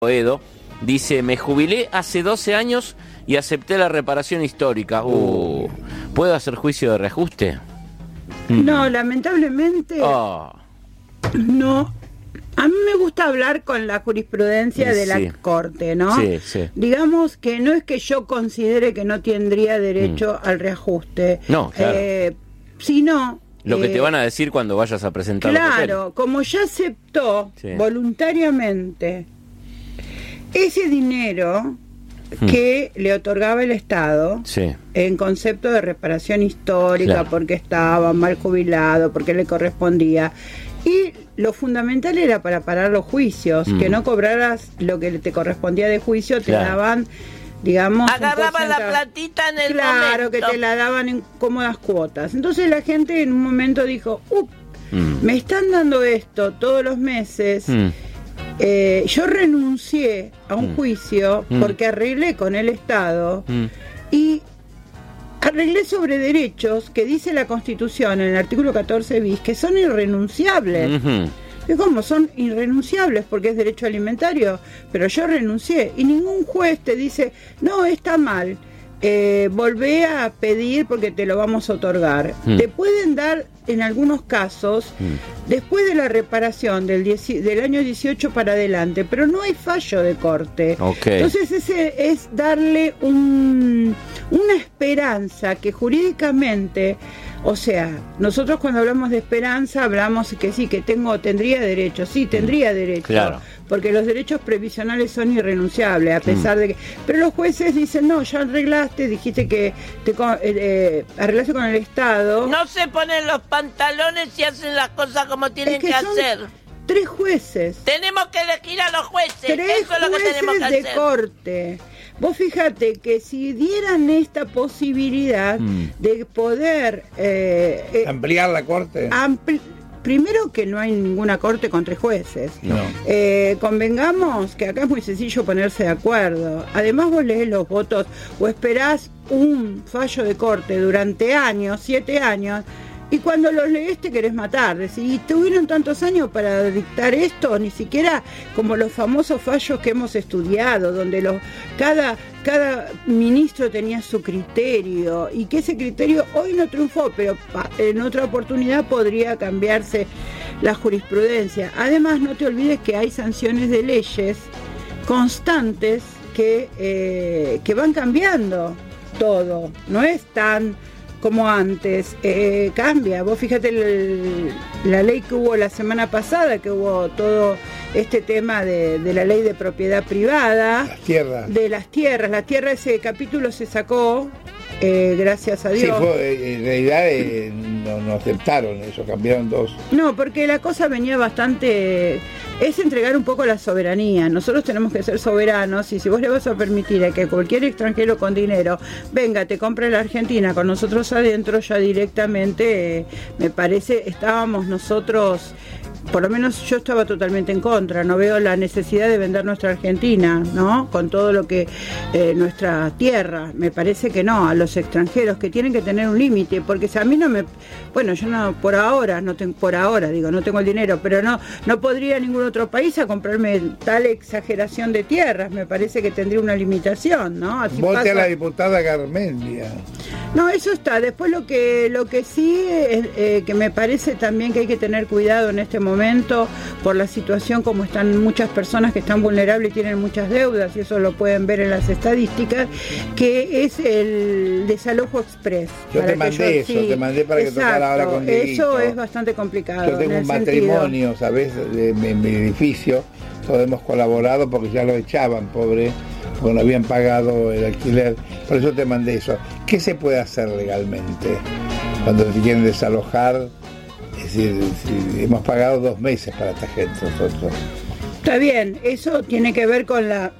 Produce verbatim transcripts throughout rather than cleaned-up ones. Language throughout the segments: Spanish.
Edo dice, me jubilé hace doce años y acepté la reparación histórica. Uh, ¿Puedo hacer juicio de reajuste? No, lamentablemente Oh. no. A mí me gusta hablar con la jurisprudencia Sí. de la Corte, ¿no? Sí, sí. Digamos que no es que yo considere que no tendría derecho mm. al reajuste. No, claro. Eh, sino... Lo que eh, te van a decir cuando vayas a presentar claro, como ya aceptó sí. voluntariamente ese dinero hmm. que le otorgaba el Estado sí. en concepto de reparación histórica, claro. porque estaba mal jubilado, porque le correspondía. Y lo fundamental era para parar los juicios, mm. que no cobraras lo que te correspondía de juicio, te claro. daban, digamos... Agarraban la platita en el Claro, momento. que te la daban en cómodas cuotas. Entonces la gente en un momento dijo, uh, mm. me están dando esto todos los meses... Mm. Eh, yo renuncié a un mm. juicio mm. porque arreglé con el Estado mm. y arreglé sobre derechos que dice la Constitución en el artículo catorce bis que son irrenunciables. Mm-hmm. ¿Y cómo? Son irrenunciables porque es derecho alimentario, pero yo renuncié y ningún juez te dice, no, está mal, eh, volvé a pedir porque te lo vamos a otorgar. Mm. Te pueden dar en algunos casos mm. después de la reparación del, dieci- del año dieciocho para adelante, pero no hay fallo de corte. Okay. Entonces ese es darle un, una esperanza que jurídicamente, o sea, nosotros cuando hablamos de esperanza hablamos que sí, que tengo, tendría derecho, sí, tendría derecho, claro. porque los derechos previsionales son irrenunciables, a pesar mm. de que... Pero los jueces dicen, no, ya arreglaste, dijiste que te eh, arreglaste con el Estado. No se ponen los pantalones y hacen las cosas como tienen es que, que son hacer. Tres jueces. Tenemos que elegir a los jueces. Tres Eso es lo que tenemos que jueces de hacer. corte. Vos fíjate que si dieran esta posibilidad mm. de poder... Eh, eh, ampliar la corte. Ampli- Primero que no hay ninguna corte con tres jueces. No. Eh, convengamos que acá es muy sencillo ponerse de acuerdo. Además vos lees los votos o esperás un fallo de corte durante años, siete años, y cuando los lees te querés matar. Decís, tuvieron tantos años para dictar esto, ni siquiera como los famosos fallos que hemos estudiado, donde los cada, cada ministro tenía su criterio, y que ese criterio hoy no triunfó, pero en otra oportunidad podría cambiarse la jurisprudencia. Además, no te olvides que hay sanciones de leyes constantes que, eh, que van cambiando todo. No es tan... como antes, eh, cambia. Vos fíjate el, la ley que hubo la semana pasada, que hubo todo este tema de, de la ley de propiedad privada. Las tierras. De las tierras. La tierra, ese capítulo se sacó, eh, gracias a Dios. Sí, fue, en realidad eh, no, no aceptaron eso, cambiaron dos. No, porque la cosa venía bastante... Es entregar un poco la soberanía. Nosotros tenemos que ser soberanos y si vos le vas a permitir a que cualquier extranjero con dinero venga, te compre la Argentina con nosotros adentro, ya directamente eh, me parece, estábamos nosotros... Por lo menos yo estaba totalmente en contra, no veo la necesidad de vender nuestra Argentina, ¿no? Con todo lo que eh, nuestra tierra, me parece que no, a los extranjeros que tienen que tener un límite, porque si a mí no me, bueno, yo no, por ahora, no tengo, por ahora digo, no tengo el dinero, pero no, no podría ningún otro país a comprarme tal exageración de tierras, me parece que tendría una limitación, ¿no? Así Vote pasa... a la diputada Garmendia. No, eso está. Después lo que lo que sí es eh, que me parece también que hay que tener cuidado en este momento por la situación como están muchas personas que están vulnerables y tienen muchas deudas, y eso lo pueden ver en las estadísticas, que es el desalojo express. Yo te mandé yo, eso, sí, te mandé para que tocara ahora con Dieguito. Eso es bastante complicado. Yo tengo un matrimonio, ¿sabes? En mi edificio, todos hemos colaborado porque ya lo echaban, pobre, porque no habían pagado el alquiler. Por eso te mandé eso. ¿Qué se puede hacer legalmente cuando te quieren desalojar? Es decir, si hemos pagado dos meses para esta gente nosotros. Está bien, eso tiene que ver con la...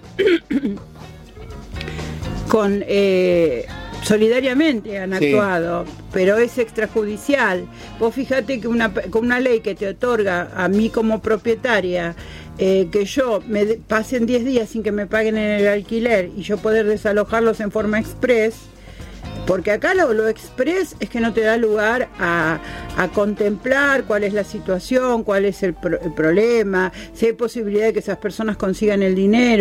con... Eh, solidariamente han actuado, sí. Pero es extrajudicial. Vos fíjate que una, con una ley que te otorga a mí como propietaria eh, que yo me de, pasen diez días sin que me paguen en el alquiler y yo poder desalojarlos en forma express, Porque acá lo, lo express es que no te da lugar a, a contemplar cuál es la situación, cuál es el, pro, el problema, si hay posibilidad de que esas personas consigan el dinero.